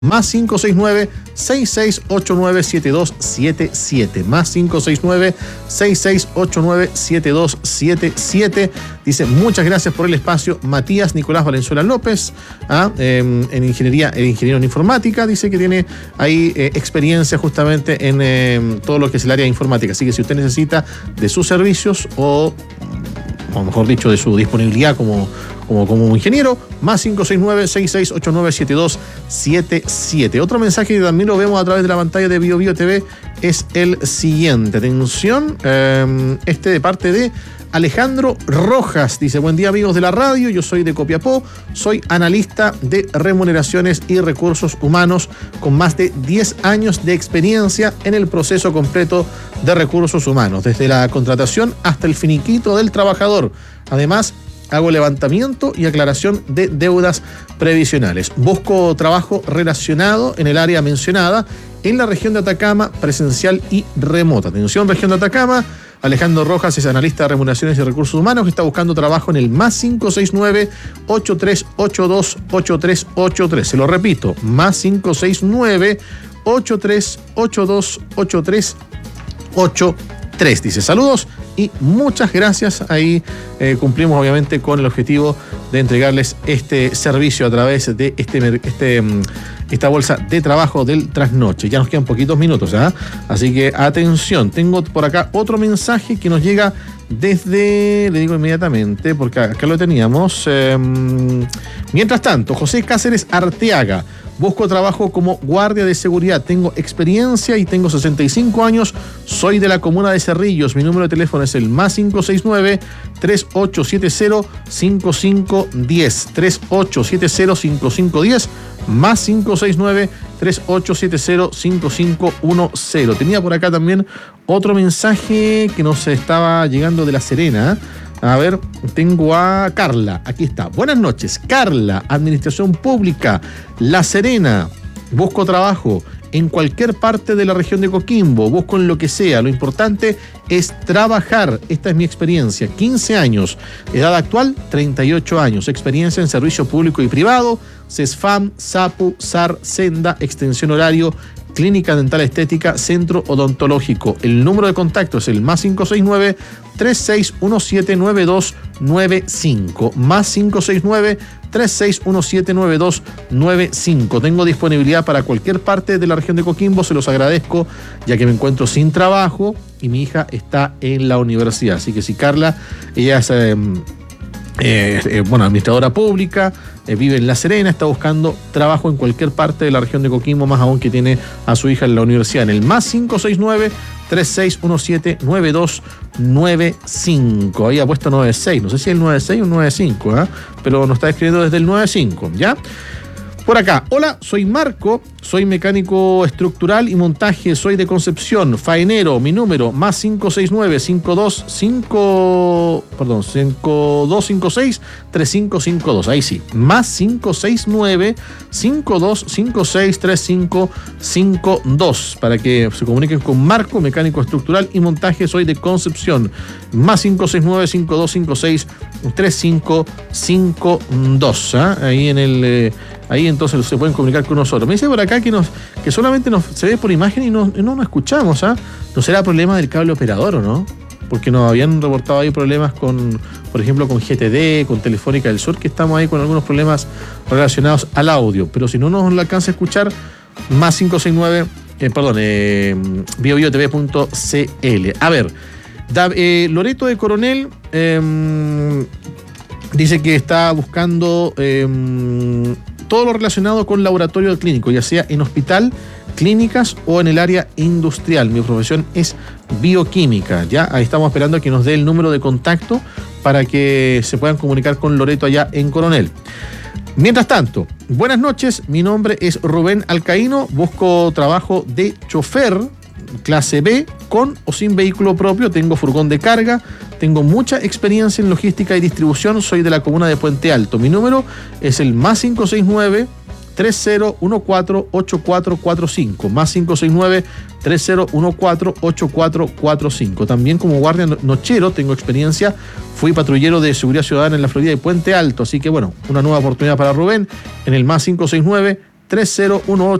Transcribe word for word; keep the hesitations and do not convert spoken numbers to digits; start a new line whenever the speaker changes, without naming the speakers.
Más cinco seis nueve, seis seis ocho nueve, siete dos siete siete. Más cinco seis nueve, seis seis ocho nueve, siete dos siete siete. Dice, muchas gracias por el espacio. Matías Nicolás Valenzuela López, ¿ah? eh, en ingeniería, el ingeniero en informática. Dice que tiene ahí eh, experiencia justamente en eh, todo lo que es el área de informática. Así que si usted necesita de sus servicios o, o mejor dicho, de su disponibilidad como Como, como ingeniero, más cinco seis nueve, seis seis ocho nueve, siete dos siete siete. Otro mensaje que también lo vemos a través de la pantalla de Bio Bio T V es el siguiente. Atención, eh, este de parte de Alejandro Rojas. Dice, buen día amigos de la radio, yo soy de Copiapó, soy analista de remuneraciones y recursos humanos con más de diez años de experiencia en el proceso completo de recursos humanos, desde la contratación hasta el finiquito del trabajador. Además, hago levantamiento y aclaración de deudas previsionales. Busco trabajo relacionado en el área mencionada en la región de Atacama, presencial y remota. Atención, región de Atacama. Alejandro Rojas es analista de remuneraciones y recursos humanos que está buscando trabajo en el más cinco seis nueve, ocho tres ocho dos, ocho tres ocho tres. Se lo repito, más cinco seis nueve, ocho tres ocho dos, ocho tres ocho tres. Dice, saludos y muchas gracias. Ahí eh, cumplimos obviamente con el objetivo de entregarles este servicio a través de este, este, esta bolsa de trabajo del trasnoche. Ya nos quedan poquitos minutos, ¿eh? Así que atención, tengo por acá otro mensaje que nos llega desde, le digo inmediatamente, porque acá lo teníamos. Eh, mientras tanto, José Cáceres Arteaga. Busco trabajo como guardia de seguridad. Tengo experiencia y tengo sesenta y cinco años. Soy de la comuna de Cerrillos. Mi número de teléfono es el más cinco seis nueve, tres ocho siete cero, cinco cinco uno cero. tres ocho siete cero, cinco cinco uno cero. Más cinco seis nueve, tres ocho siete cero, cinco cinco uno cero. Tenía por acá también otro mensaje que nos estaba llegando de La Serena. A ver, tengo a Carla, aquí está. Buenas noches, Carla, Administración Pública, La Serena. Busco trabajo en cualquier parte de la región de Coquimbo, busco en lo que sea. Lo importante es trabajar. Esta es mi experiencia, quince años. Edad actual, treinta y ocho años. Experiencia en servicio público y privado, CESFAM, SAPU, SAR, Senda, extensión horario, Clínica Dental Estética, Centro Odontológico. El número de contacto es el más cinco seis nueve, tres seis uno siete, nueve dos nueve cinco. Más cinco seis nueve, tres seis uno siete, nueve dos nueve cinco. Tengo disponibilidad para cualquier parte de la región de Coquimbo, se los agradezco, ya que me encuentro sin trabajo y mi hija está en la universidad. Así que si Carla, ella es... Eh, Eh, eh, bueno, administradora pública, eh, vive en La Serena, está buscando trabajo en cualquier parte de la región de Coquimbo, más aún que tiene a su hija en la universidad, en el más cinco seis nueve, tres seis uno siete, nueve dos nueve cinco. Ahí ha puesto nueve seis, no sé si es el nueve seis o el nueve cinco, ¿eh? Pero nos está escribiendo desde el nueve cinco, ¿ya? Por acá, hola, soy Marco, soy mecánico estructural y montaje, soy de Concepción, faenero, mi número, más cinco seis nueve, cinco dos cinco, perdón, cinco dos cinco seis, tres cinco cinco dos, ahí sí, más cinco seis nueve, cinco dos cinco seis, tres cinco cinco dos, para que se comuniquen con Marco, mecánico estructural y montaje, soy de Concepción, más cinco seis nueve, cinco dos cinco seis, tres cinco cinco dos, ¿eh? Ahí en el... Eh, Ahí entonces se pueden comunicar con nosotros. Me dice por acá que nos que solamente nos se ve por imagen y no, y no nos escuchamos, ¿ah? ¿No será problema del cable operador o no? Porque nos habían reportado ahí problemas con, por ejemplo, con G T D, con Telefónica del Sur, que estamos ahí con algunos problemas relacionados al audio. Pero si no nos alcanza a escuchar, más cinco seis nueve, eh, perdón, eh, bio bio t v punto c l. A ver, da, eh, Loreto de Coronel eh, dice que está buscando... Eh, todo lo relacionado con laboratorio clínico, ya sea en hospital, clínicas o en el área industrial. Mi profesión es bioquímica, ¿ya? Ahí estamos esperando a que nos dé el número de contacto para que se puedan comunicar con Loreto allá en Coronel. Mientras tanto, buenas noches, mi nombre es Rubén Alcaíno, busco trabajo de chofer, clase B, con o sin vehículo propio, tengo furgón de carga, tengo mucha experiencia en logística y distribución, soy de la comuna de Puente Alto. Mi número es el más cinco seis nueve, tres cero uno cuatro, ocho cuatro cuatro cinco, más cinco seis nueve, tres cero uno cuatro, ocho cuatro cuatro cinco. También como guardia nochero tengo experiencia, fui patrullero de seguridad ciudadana en la Florida de Puente Alto, así que bueno, una nueva oportunidad para Rubén en el más cinco seis nueve, tres cero uno ocho.